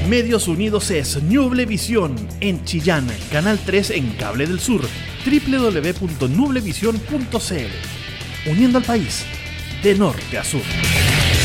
Medios Unidos es Nublevisión en Chillán, Canal 3 en Cable del Sur, www.nublevision.cl. Uniendo al país de norte a sur.